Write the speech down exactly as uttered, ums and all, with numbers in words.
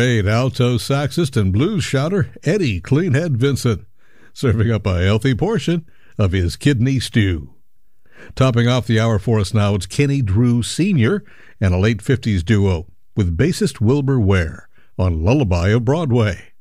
great alto saxist and blues shouter Eddie Cleanhead Vincent, serving up a healthy portion of his kidney stew. Topping off the hour for us now, it's Kenny Drew Senior and a late fifties duo with bassist Wilbur Ware on Lullaby of Broadway.